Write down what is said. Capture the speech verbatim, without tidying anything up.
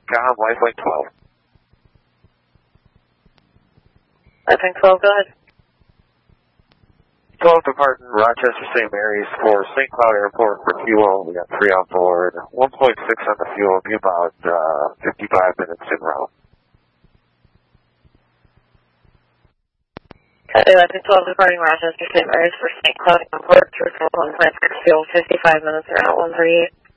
com, lifelink twelve. Lifelink twelve, go ahead. twelve departing Rochester Saint Mary's for Saint Cloud Airport for fuel. We got three on board. one point six on the fuel. Be about uh, fifty-five minutes en route. Okay, Lifelink twelve departing Rochester Saint Mary's for Saint Cloud Airport. Through one point six fuel, fifty-five minutes around one thirty-eight.